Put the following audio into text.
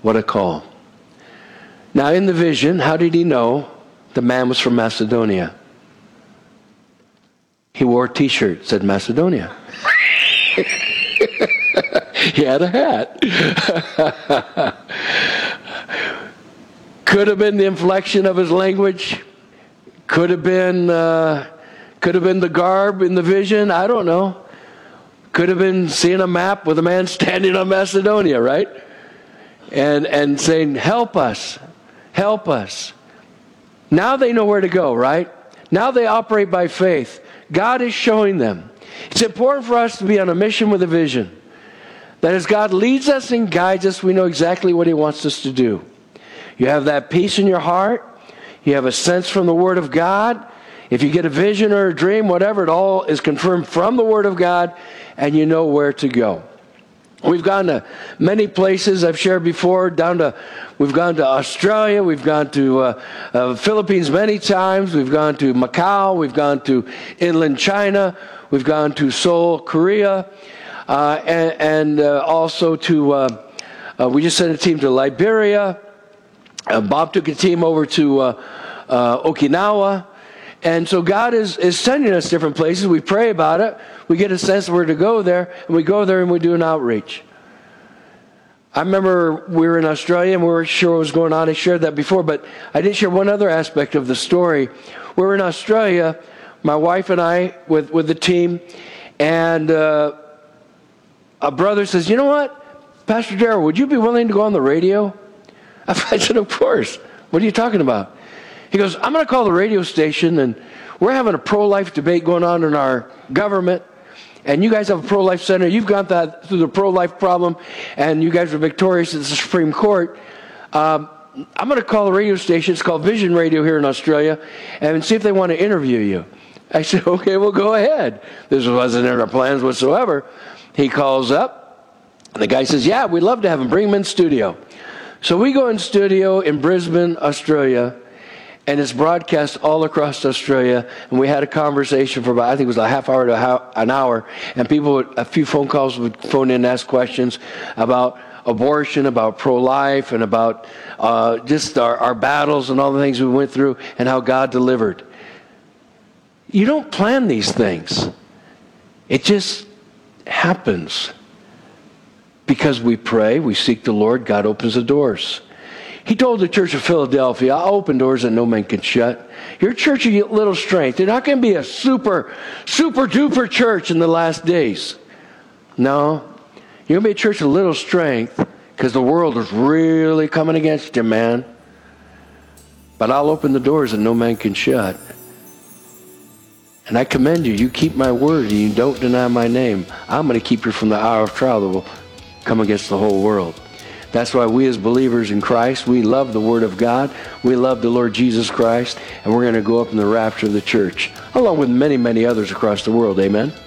What a call. Now in the vision, how did he know the man was from Macedonia? He wore a t-shirt that said Macedonia. He had a hat. Could have been the inflection of his language. Could have been the garb in the vision. I don't know. Could have been seeing a map with a man standing on Macedonia, right? And saying, help us. Help us. Now they know where to go, right? Now they operate by faith. God is showing them. It's important for us to be on a mission with a vision. That as God leads us and guides us, we know exactly what He wants us to do. You have that peace in your heart. You have a sense from the Word of God. If you get a vision or a dream, whatever, it all is confirmed from the Word of God, and you know where to go. We've gone to many places I've shared before. We've gone to Australia. We've gone to Philippines many times. We've gone to Macau. We've gone to inland China. We've gone to Seoul, Korea, and also to. We just sent a team to Liberia. Bob took a team over to Okinawa. And so God is sending us different places. We pray about it. We get a sense of where to go there. And we go there and we do an outreach. I remember we were in Australia and we weren't sure what was going on. I shared that before, but I did share one other aspect of the story. We were in Australia, my wife and I, with the team. And a brother says, you know what, Pastor Darrell, would you be willing to go on the radio? I said, of course. What are you talking about? He goes, I'm going to call the radio station, and we're having a pro-life debate going on in our government, and you guys have a pro-life center. You've gone through the pro-life problem, and you guys are victorious at the Supreme Court. I'm going to call the radio station. It's called Vision Radio here in Australia, and see if they want to interview you. I said, okay, well, go ahead. This wasn't in our plans whatsoever. He calls up, and the guy says, yeah, we'd love to have him. Bring him in studio. So we go in studio in Brisbane, Australia, and it's broadcast all across Australia. And we had a conversation for about, I think it was a half hour to an hour. And a few phone calls would phone in and ask questions about abortion, about pro-life, and about just our battles and all the things we went through and how God delivered. You don't plan these things. It just happens. Because we pray, we seek the Lord, God opens the doors. He told the church of Philadelphia, I'll open doors that no man can shut. Your church will get little strength. They're not going to be a super duper church in the last days. No. You're going to be a church of little strength because the world is really coming against you, man. But I'll open the doors that no man can shut. And I commend you. You keep my word and you don't deny my name. I'm going to keep you from the hour of trial that will come against the whole world. That's why we as believers in Christ, we love the Word of God. We love the Lord Jesus Christ. And we're going to go up in the rapture of the church, along with many, many others across the world. Amen?